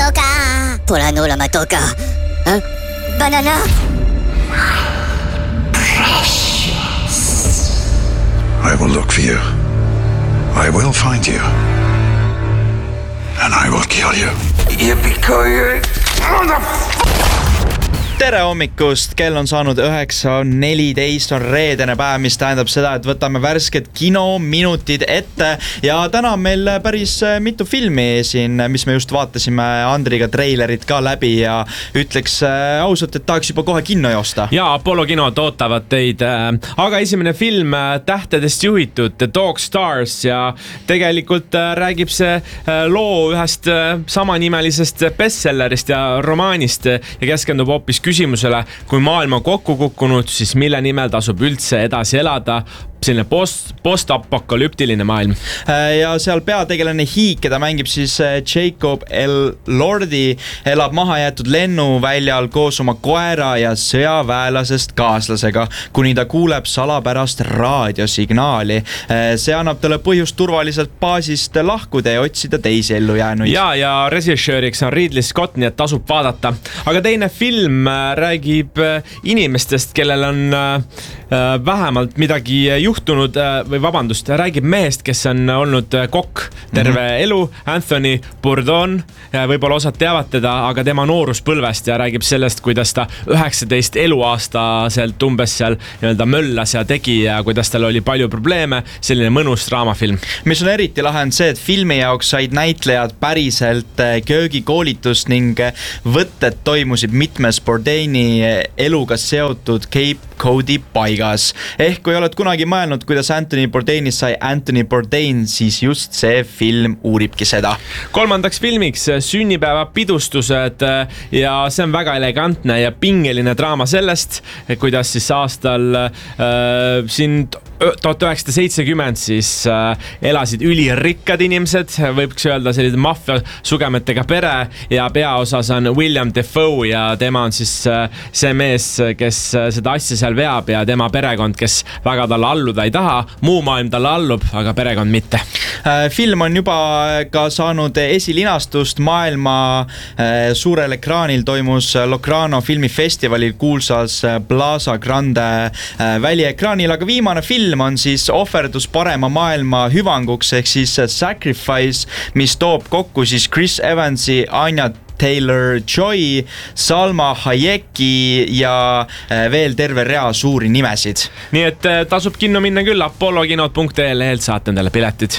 Pole nulla toka. Banana. Precious. I will look for you. I will find you. And I will kill you. Yippee-ki-yay. Tere hommikust, kell on saanud 9:14, on reedene päev, mis tähendab seda, et võtame värsked kinominutid ette ja täna on meil päris mitu filmi siin, mis me just vaatasime Andriga treilerit ka läbi ja ütleks ausalt, et tahaks juba kohe kinno joosta. Ja Apollo kinod ootavad teid, aga esimene film tähtedest juhitud The Dog Stars ja tegelikult räägib see loo ühest samanimelisest bestsellerist ja romaanist ja keskendub hoopis küsimusele, kui maailm on kokku kukkunud, siis mille nimel tasub üldse edasi elada, selline postapokalüptiline maailm. Ja seal peategelane Hiik, keda mängib siis Jacob L. Lordi, elab mahajäetud lennuväljal koos oma koera ja sõjaväelasest kaaslasega, kuni ta kuuleb salapärast raadiosignaali. See annab talle põhjust turvaliselt baasist lahkuda ja otsida teisi ellujäänuid. Ja režissööriks on Ridley Scott, nii et tasub vaadata. Aga teine film räägib inimestest, kellel on vähemalt midagi juhtunud, või vabandust, räägib mehest, kes on olnud kokk terve elu, Anthony Bourdain, võib-olla osad teavad teda, aga tema nooruspõlvest ja räägib sellest, kuidas ta 19 eluaastaselt umbes seal möllas ja tegi ja kuidas tal oli palju probleeme, selline mõnus draamafilm. Mis on eriti lahe on see, et filmi jaoks said näitlejad päriselt köögikoolitust ning võtted toimusid mitmes Bourdaini eluga seotud Cape Cod'i paigas. Ehk kui oled kunagi mõelnud, kuidas Anthony Bourdainist sai Anthony Bourdain, siis just see film uuribki seda. Kolmandaks filmiks sünnipäeva pidustused ja see on väga elegantne ja pingeline draama sellest, kuidas siis aastal siin 1970 siis elasid ülirikkad inimesed, võiks öelda sellised maffia sugemetega pere ja peaosas on William Dafoe ja tema on siis see mees, kes seda asja seal veab ja tema perekond, kes väga talle alluda ei taha, muu maailm talle allub, aga perekond mitte. Film on juba ka saanud esilinastust maailma suurel ekraanil toimus Locarno filmifestivalil kuulsas Plaza Grande väliekraanil, aga viimane film on siis ohverdus parema maailma hüvanguks ehk siis Sacrifice, mis toob kokku siis Chris Evansi, Anya Taylor-Joy, Salma Hayeki ja veel terve rea suuri nimesid. Nii et tasub kinno minna küll, apollokinod.ee lehelt saate endale piletid.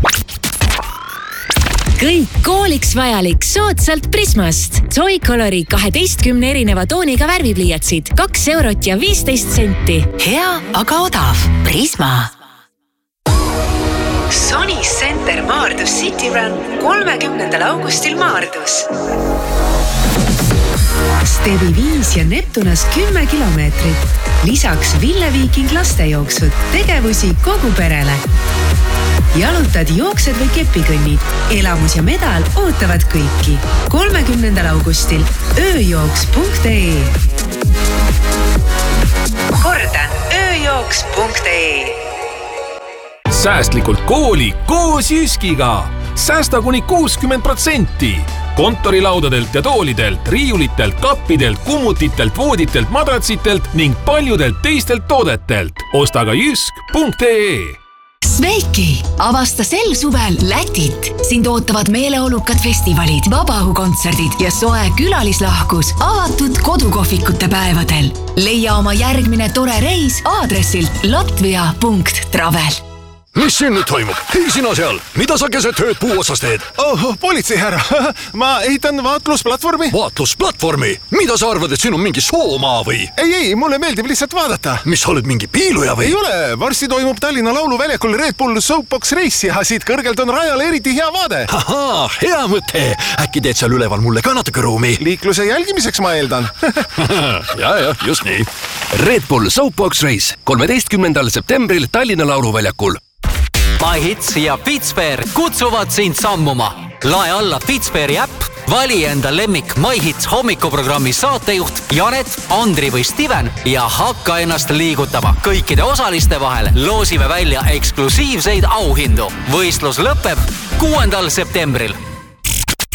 Kõik kooliks vajalik soodsalt Prismast. Joy-Colori 12 erineva tooniga värvipliiatsid 2 eurot ja 15 senti. Hea, aga odav. Prisma. Sony Center Maardus City Run 30. augustil Maardus. Stevi 5 ja Neptunas 10 kilomeetrit. Lisaks Ville Viiking lastejooksud, tegevusi kogu perele. Jalutad, jooksed või kepikõnnid. Elamus ja medal ootavad kõiki. 30. augustil ööjooks.ee. Kordan, ööjooks.ee. Säästlikult kooli koos Jyskiga. Säästa kuni 60%. Kontorilaudadelt ja toolidelt, riiulitelt, kappidelt, kummutitelt, vooditelt, madratsitelt ning paljudelt teistelt toodetelt. Osta ka jysk.ee. Sveiki! Avasta sel suvel Lätit. Sind ootavad meeleolukad festivalid, vabaõhukontserdid ja soe külalislahkus avatud kodukohvikute päevadel. Leia oma järgmine tore reis aadressilt latvia.travel. Mis siin nüüd toimub? Hei sina seal, mida sa keset tööd puu otsas teed? Politsei härra, ma ehitan vaatlusplatvormi. Vaatlusplatvormi? Mida sa arvad, et siin on mingi soomaa või? Ei, mulle meeldib lihtsalt vaadata. Mis sa oled mingi piiluja või? Ei ole, varsti toimub Tallinna lauluväljakul Red Bull Soapbox Race ja siit kõrgelt on rajale eriti hea vaade. Ahaa, hea mõte. Äkki teed seal üleval mulle ka natuke ruumi? Liikluse jälgimiseks ma eeldan. ja, just nii. Red Bull Soapbox Race 13. septembril Tallinna lauluväljakul. MyHits ja Fitsfair kutsuvad sind sammuma. Lae alla Fitsfairi äpp, vali enda lemmik MyHits hommikuprogrammi saatejuht Janet, Andri või Steven ja hakka ennast liigutama. Kõikide osaliste vahel loosime välja eksklusiivseid auhindu. Võistlus lõpeb 6. septembril.